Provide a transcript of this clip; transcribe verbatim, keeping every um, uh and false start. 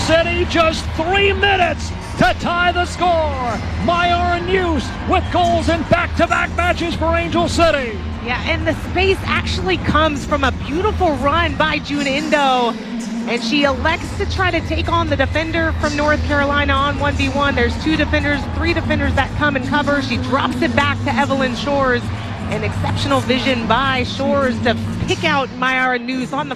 City just three minutes to tie the score. Mayara News with goals in back-to-back matches for Angel City. Yeah, and the space actually comes from a beautiful run by June Indo. And she elects to try to take on the defender from North Carolina on one v one. There's two defenders, three defenders that come and cover. She drops it back to Evelyn Shores. An exceptional vision by Shores to pick out Mayara News on the